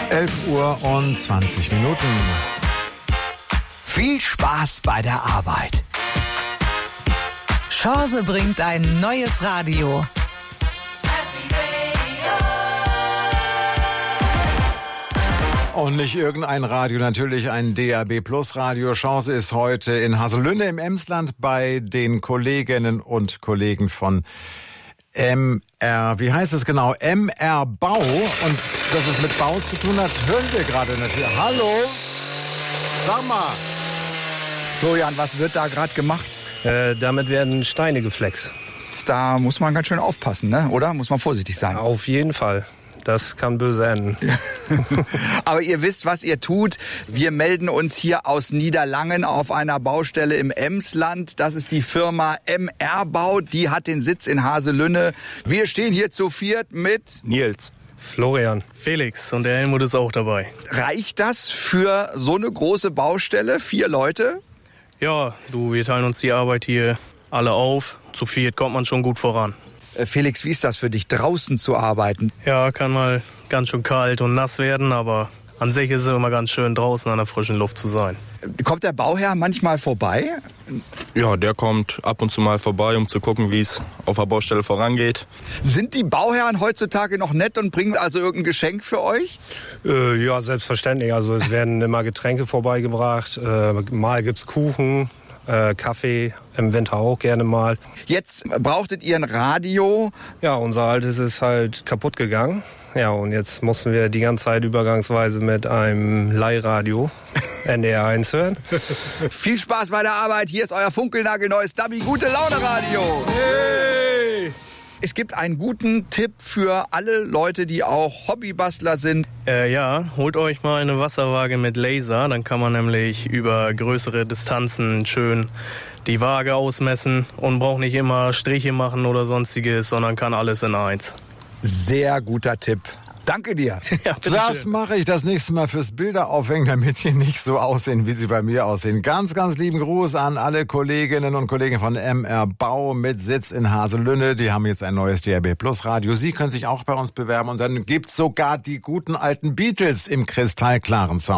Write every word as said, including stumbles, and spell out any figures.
elf Uhr und zwanzig Minuten. Viel Spaß bei der Arbeit. Chance bringt ein neues Radio. Und nicht irgendein Radio, natürlich ein D A B Plus Radio. Chance ist heute in Haselünne im Emsland bei den Kolleginnen und Kollegen von M R, wie heißt es genau? M R Bau. Und dass es mit Bau zu tun hat, hören wir gerade natürlich. Hallo? Sag mal. Florian, was wird da gerade gemacht? Äh, damit werden Steine geflext. Da muss man ganz schön aufpassen, ne? Oder? Muss man vorsichtig sein. Auf jeden Fall. Das kann böse enden. Aber ihr wisst, was ihr tut. Wir melden uns hier aus Niederlangen auf einer Baustelle im Emsland. Das ist die Firma M R Bau. Die hat den Sitz in Haselünne. Wir stehen hier zu viert mit Nils, Florian, Felix und der Helmut ist auch dabei. Reicht das für so eine große Baustelle? Vier Leute? Ja, du, wir teilen uns die Arbeit hier alle auf. Zu viert kommt man schon gut voran. Felix, wie ist das für dich, draußen zu arbeiten? Ja, kann mal ganz schön kalt und nass werden, aber an sich ist es immer ganz schön, draußen an der frischen Luft zu sein. Kommt der Bauherr manchmal vorbei? Ja, der kommt ab und zu mal vorbei, um zu gucken, wie es auf der Baustelle vorangeht. Sind die Bauherren heutzutage noch nett und bringen also irgendein Geschenk für euch? Äh, ja, selbstverständlich. Also es werden immer Getränke vorbeigebracht. Äh, mal gibt's Kuchen. Äh, Kaffee, im Winter auch gerne mal. Jetzt brauchtet ihr ein Radio. Ja, unser altes ist halt kaputt gegangen. Ja, und jetzt mussten wir die ganze Zeit übergangsweise mit einem Leihradio N D R eins hören. Viel Spaß bei der Arbeit. Hier ist euer funkelnagelneues Dummy Gute Laune Radio. Hey! Es gibt einen guten Tipp für alle Leute, die auch Hobbybastler sind. Äh, ja, holt euch mal eine Wasserwaage mit Laser. Dann kann man nämlich über größere Distanzen schön die Waage ausmessen und braucht nicht immer Striche machen oder sonstiges, sondern kann alles in eins. Sehr guter Tipp. Danke dir. Ja, das mache ich das nächste Mal fürs Bilder aufhängen, damit die nicht so aussehen, wie sie bei mir aussehen. Ganz, ganz lieben Gruß an alle Kolleginnen und Kollegen von M R Bau mit Sitz in Haselünne. Die haben jetzt ein neues D A B Plus Radio. Sie können sich auch bei uns bewerben und dann gibt's sogar die guten alten Beatles im kristallklaren Sound.